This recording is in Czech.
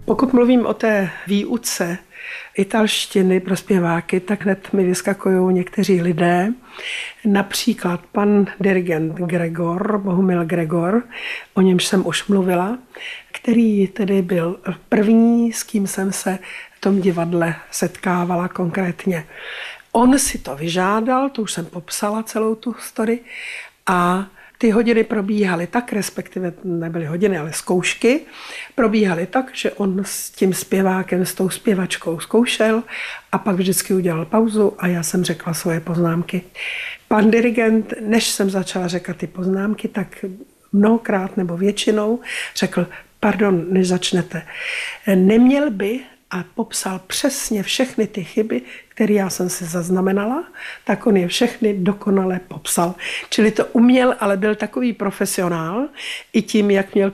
Pokud mluvím o té výuce italštiny pro zpěváky, tak hned mi vyskakují někteří lidé. Například pan dirigent Gregor, Bohumil Gregor, o němž jsem už mluvila, který tedy byl první, s kým jsem se v tom divadle setkávala konkrétně. On si to vyžádal, to už jsem popsala celou tu story, a ty hodiny probíhaly tak, respektive nebyly hodiny, ale zkoušky, probíhaly tak, že on s tím zpěvákem, s tou zpěvačkou zkoušel a pak vždycky udělal pauzu a já jsem řekla svoje poznámky. Pan dirigent, než jsem začala říkat ty poznámky, tak mnohokrát nebo většinou řekl, pardon, než začnete, neměl by, a popsal přesně všechny ty chyby, které já jsem si zaznamenala, tak on je všechny dokonale popsal. Čili to uměl, ale byl takový profesionál i tím, jak měl